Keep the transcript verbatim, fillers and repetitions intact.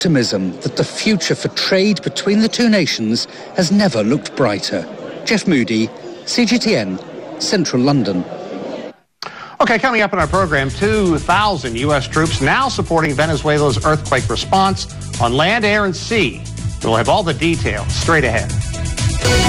optimism that the future for trade between the two nations has never looked brighter. Jeff Moody, C G T N, Central London. Okay, coming up in our program, two thousand U S troops now supporting Venezuela's earthquake response on land, air, and sea. We'll have all the details straight ahead.